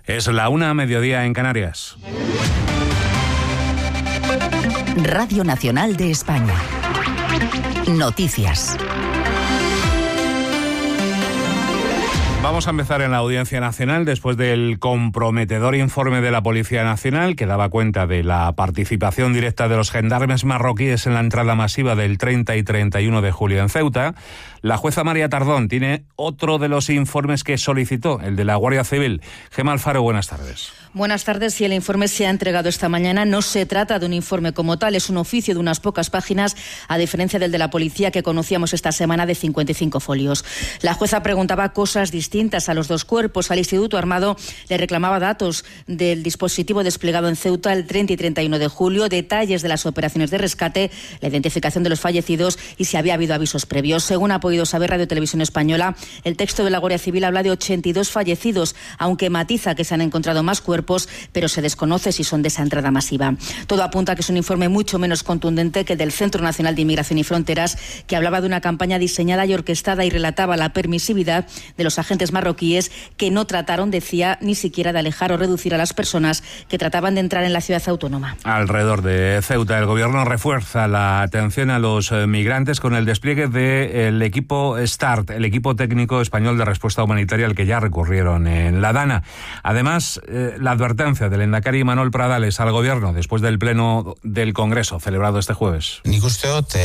Es la 1:00 en Canarias. Radio Nacional de España. Noticias. Vamos a empezar en la Audiencia Nacional después del comprometedor informe de la Policía Nacional que daba cuenta de la participación directa de los gendarmes marroquíes en la entrada masiva del 30 y 31 de julio en Ceuta. La jueza María Tardón tiene otro de los informes que solicitó, el de la Guardia Civil. Gemma Alfaro, buenas tardes. Buenas tardes. Si el informe se ha entregado esta mañana, no se trata de un informe como tal, es un oficio de unas pocas páginas, a diferencia del de la policía que conocíamos esta semana de 55 folios. La jueza preguntaba cosas distintas a los dos cuerpos. Al Instituto Armado le reclamaba datos del dispositivo desplegado en Ceuta el 30 y 31 de julio, detalles de las operaciones de rescate, la identificación de los fallecidos y si había habido avisos previos. Según ha podido saber Radio Televisión Española, el texto de la Guardia Civil habla de 82 fallecidos, aunque matiza que se han encontrado más cuerpos, pero se desconoce si son de esa entrada masiva. Todo apunta a que es un informe mucho menos contundente que el del Centro Nacional de Inmigración y Fronteras, que hablaba de una campaña diseñada y orquestada y relataba la permisividad de los agentes marroquíes que no trataron, decía, ni siquiera de alejar o reducir a las personas que trataban de entrar en la ciudad autónoma. Alrededor de Ceuta, el Gobierno refuerza la atención a los migrantes con el despliegue del equipo START, el equipo técnico español de respuesta humanitaria al que ya recurrieron en La Dana. Además, la advertencia del lehendakari Manuel Pradales al Gobierno después del pleno del Congreso celebrado este jueves. Nik uste dut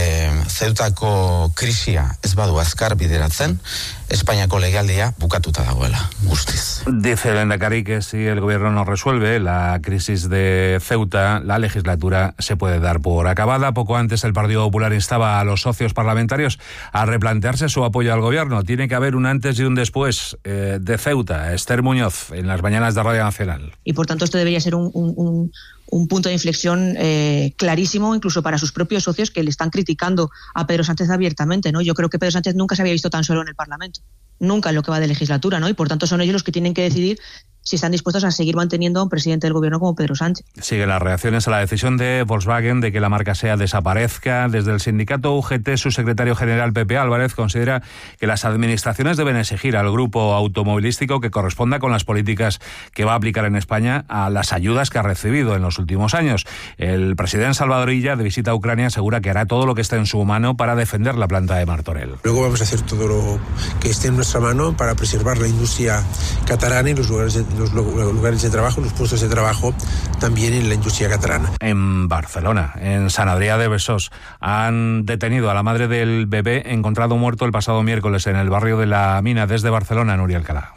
Ceutako krisia ez badu azkar bideratzen, Espainiako legealdia bukatuta dagoela, guztiz. Dice el lehendakari que si el Gobierno no resuelve la crisis de Ceuta, la legislatura se puede dar por acabada. Poco antes el Partido Popular instaba a los socios parlamentarios a replantearse su apoyo al Gobierno. Tiene que haber un antes y un después de Ceuta. Esther Muñoz, en las mañanas de Radio Nacional. Y por tanto esto debería ser un punto de inflexión clarísimo, incluso para sus propios socios que le están criticando a Pedro Sánchez abiertamente, ¿no? Yo creo que Pedro Sánchez nunca se había visto tan solo en el Parlamento, nunca en lo que va de legislatura, ¿no? Y por tanto son ellos los que tienen que decidir si están dispuestos a seguir manteniendo a un presidente del Gobierno como Pedro Sánchez. Siguen las reacciones a la decisión de Volkswagen de que la marca SEAT desaparezca. Desde el sindicato UGT, su secretario general Pepe Álvarez considera que las administraciones deben exigir al grupo automovilístico que corresponda con las políticas que va a aplicar en España a las ayudas que ha recibido en los últimos años. El presidente Salvador Illa, de visita a Ucrania, asegura que hará todo lo que esté en su mano para defender la planta de Martorell. Luego vamos a hacer todo lo que esté en nuestra mano para preservar la industria catalana y los lugares de trabajo, los puestos de trabajo también en la industria catalana. En Barcelona, en Sant Adrià de Besòs, han detenido a la madre del bebé encontrado muerto el pasado miércoles en el barrio de La Mina. Desde Barcelona, Núria Alcalá.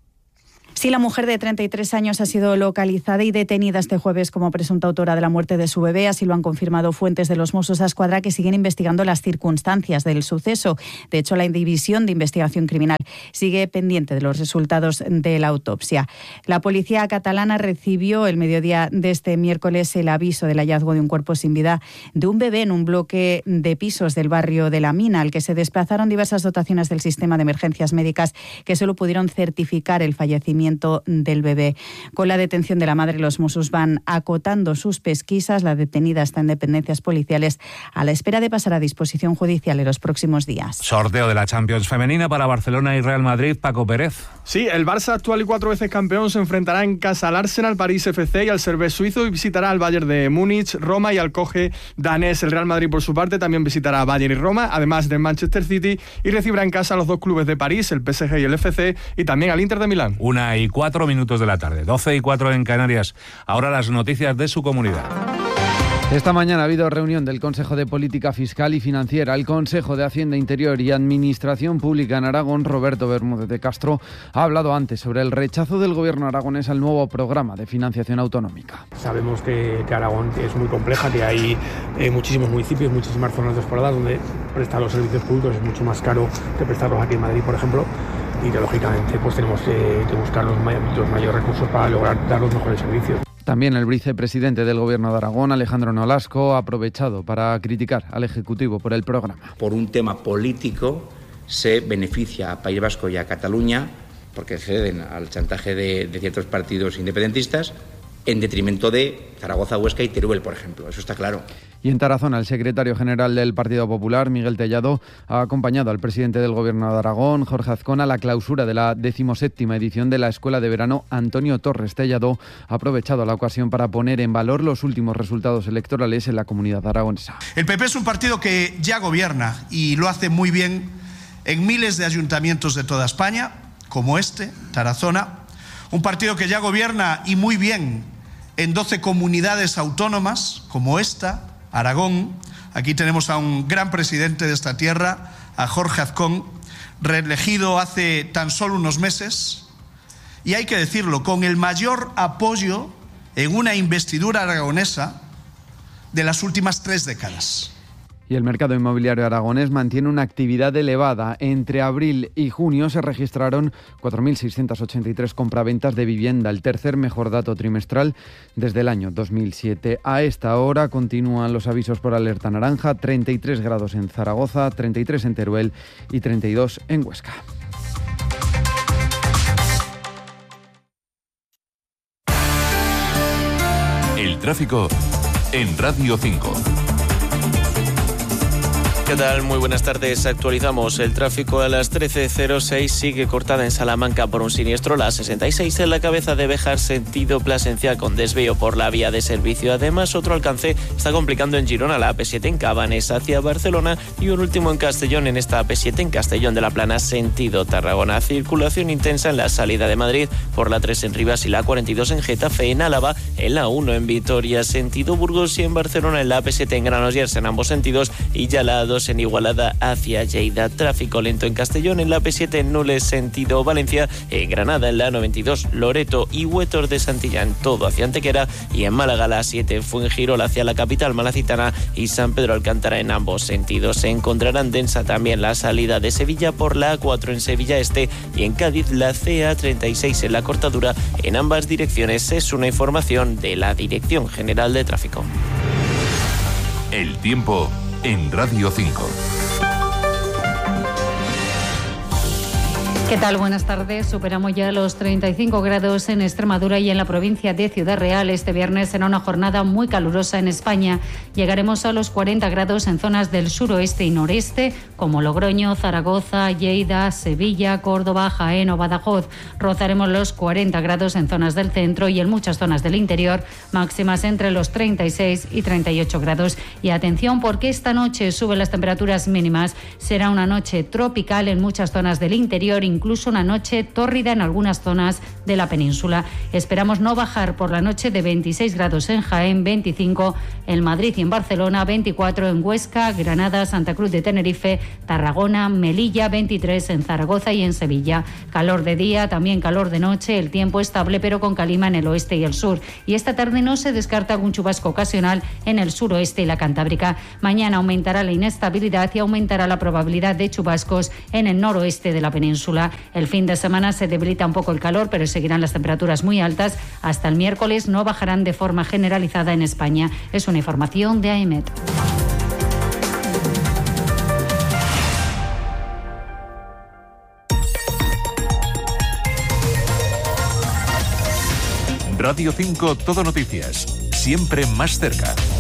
Sí, la mujer de 33 años ha sido localizada y detenida este jueves como presunta autora de la muerte de su bebé. Así lo han confirmado fuentes de los Mossos d'Esquadra, que siguen investigando las circunstancias del suceso. De hecho, la División de Investigación Criminal sigue pendiente de los resultados de la autopsia. La policía catalana recibió el mediodía de este miércoles el aviso del hallazgo de un cuerpo sin vida de un bebé en un bloque de pisos del barrio de La Mina, al que se desplazaron diversas dotaciones del sistema de emergencias médicas que solo pudieron certificar el fallecimiento del bebé. Con la detención de la madre, los Mossos van acotando sus pesquisas. La detenida está en dependencias policiales a la espera de pasar a disposición judicial en los próximos días. Sorteo de la Champions femenina para Barcelona y Real Madrid. Paco Pérez. Sí, el Barça, actual y 4 veces campeón, se enfrentará en casa al Arsenal, París FC y al Servette suizo, y visitará al Bayern de Múnich, Roma y al Coge danés. El Real Madrid, por su parte, también visitará a Bayern y Roma, además de Manchester City, y recibirá en casa a los dos clubes de París, el PSG y el FC, y también al Inter de Milán. 1:04 de la tarde, 12:04 en Canarias. Ahora las noticias de su comunidad. Esta mañana ha habido reunión del Consejo de Política Fiscal y Financiera. El Consejo de Hacienda, Interior y Administración Pública en Aragón, Roberto Bermúdez de Castro, ha hablado antes sobre el rechazo del gobierno aragonés al nuevo programa de financiación autonómica. Sabemos que Aragón es muy compleja, que hay muchísimos municipios, muchísimas zonas despobladas donde prestar los servicios públicos es mucho más caro que prestarlos aquí en Madrid, por ejemplo. Y que lógicamente pues tenemos que buscar los mayores recursos para lograr dar los mejores servicios. También el vicepresidente del Gobierno de Aragón, Alejandro Nolasco, ha aprovechado para criticar al Ejecutivo por el programa. Por un tema político se beneficia a País Vasco y a Cataluña porque ceden al chantaje de ciertos partidos independentistas, en detrimento de Zaragoza, Huesca y Teruel, por ejemplo. Eso está claro. Y en Tarazona, el secretario general del Partido Popular, Miguel Tellado, ha acompañado al presidente del Gobierno de Aragón, Jorge Azcón, a la clausura de la 17ª edición de la Escuela de Verano Antonio Torres. Tellado ha aprovechado la ocasión para poner en valor los últimos resultados electorales en la comunidad aragonesa. El PP es un partido que ya gobierna y lo hace muy bien en miles de ayuntamientos de toda España, como este, Tarazona. Un partido que ya gobierna y muy bien en 12 comunidades autónomas, como esta, Aragón. Aquí tenemos a un gran presidente de esta tierra, a Jorge Azcón, reelegido hace tan solo unos meses, y hay que decirlo, con el mayor apoyo en una investidura aragonesa de las últimas 3 décadas. Y el mercado inmobiliario aragonés mantiene una actividad elevada. Entre abril y junio se registraron 4.683 compraventas de vivienda, el tercer mejor dato trimestral desde el año 2007. A esta hora continúan los avisos por alerta naranja: 33 grados en Zaragoza, 33 en Teruel y 32 en Huesca. El tráfico en Radio 5. ¿Qué tal? Muy buenas tardes. Actualizamos el tráfico a las 13:06. Sigue cortada en Salamanca por un siniestro. La 66 en la cabeza de Béjar, sentido Plasencia, con desvío por la vía de servicio. Además, otro alcance está complicando en Girona, la AP7 en Cabanes hacia Barcelona, y un último en Castellón, en esta AP7 en Castellón de la Plana, sentido Tarragona. Circulación intensa en la salida de Madrid por la 3 en Rivas y la 42 en Getafe, en Álava, en la 1 en Vitoria, sentido Burgos, y en Barcelona en la AP7 en Granollers en ambos sentidos, y ya la 2 en Igualada hacia Lleida. Tráfico lento en Castellón, en la AP7 en Nules sentido Valencia, en Granada en la 92 Loreto y Huétor de Santillán, todo hacia Antequera, y en Málaga la 7 en Fuengirola hacia la capital malacitana y San Pedro Alcántara en ambos sentidos. Se encontrarán densa también la salida de Sevilla por la A4 en Sevilla Este, y en Cádiz la CA36 en la cortadura en ambas direcciones. Es una información de la Dirección General de Tráfico. El tiempo en Radio 5. ¿Qué tal? Buenas tardes. Superamos ya los 35 grados en Extremadura y en la provincia de Ciudad Real. Este viernes será una jornada muy calurosa en España. Llegaremos a los 40 grados en zonas del suroeste y noreste, como Logroño, Zaragoza, Lleida, Sevilla, Córdoba, Jaén o Badajoz. Rozaremos los 40 grados en zonas del centro y en muchas zonas del interior, máximas entre los 36 y 38 grados. Y atención, porque esta noche suben las temperaturas mínimas. Será una noche tropical en muchas zonas del interior, incluso una noche tórrida en algunas zonas de la península. Esperamos no bajar por la noche de 26 grados en Jaén, 25 en Madrid y en Barcelona, 24 en Huesca, Granada, Santa Cruz de Tenerife, Tarragona, Melilla, 23 en Zaragoza y en Sevilla. Calor de día, también calor de noche, el tiempo estable pero con calima en el oeste y el sur. Y esta tarde no se descarta algún chubasco ocasional en el suroeste y la Cantábrica. Mañana aumentará la inestabilidad y aumentará la probabilidad de chubascos en el noroeste de la península. El fin de semana se debilita un poco el calor, pero seguirán las temperaturas muy altas. Hasta el miércoles no bajarán de forma generalizada en España. Es una información de AEMET. Radio 5 Todo Noticias, siempre más cerca.